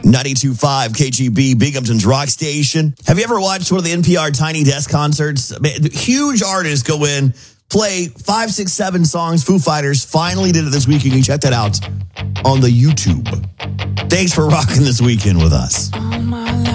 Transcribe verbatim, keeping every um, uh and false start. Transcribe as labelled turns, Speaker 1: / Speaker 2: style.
Speaker 1: ninety-two point five K G B, Binghamton's rock station. Have you ever watched one of the N P R Tiny Desk concerts? Huge artists go in, play five, six, seven songs. Foo Fighters finally did it this weekend. You can check that out on the YouTube. Thanks for rocking this weekend with us.